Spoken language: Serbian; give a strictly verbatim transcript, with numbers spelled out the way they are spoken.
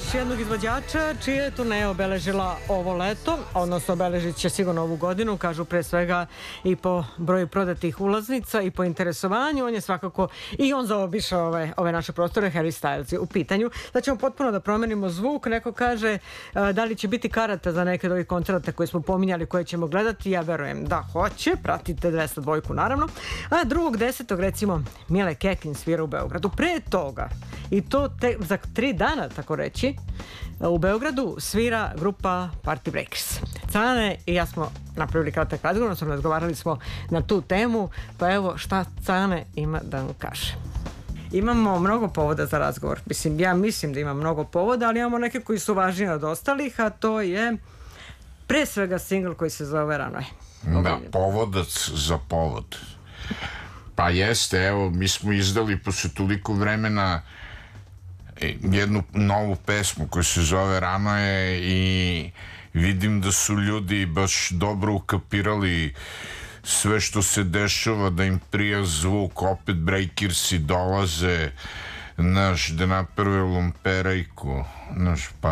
jednog izvođača čije je turneja obeležila ovo leto, odnosno obeležit će sigurno ovu godinu, kažu pre svega i po broju prodatih ulaznica i po interesovanju. On je svakako i on zaobišao ove, ove naše prostore. Harry Styles je u pitanju. Da ćemo potpuno da promenimo zvuk. Neko kaže da li će biti karata za neke od ovih koncerata koje smo pominjali, koje ćemo gledati. Ja verujem da hoće. Pratite dvesta dva naravno. A drugog desetog recimo Mile Kekin svira u Beogradu. Pre toga, i to te, za tri dana, tako reći, u Beogradu svira grupa Party Breakers. Cane i ja smo napravili kratak razgovor, odnosno razgovarali smo na tu temu, pa evo šta Cane ima da vam kaže. Imamo mnogo povoda za razgovor. Mislim, ja mislim da ima mnogo povoda, ali imamo neke koji su važniji od ostalih, a to je pre svega singl koji se zove Rano je. Da, povodac za povod. Pa jeste, evo, mi smo izdali posle toliko vremena jednu novu pesmu koja se zove Rano je i vidim da su ljudi baš dobro ukapirali sve što se dešava, da im prija zvuk, opet Breakersi dolaze, znaš, da naprave lumperajku, znaš, pa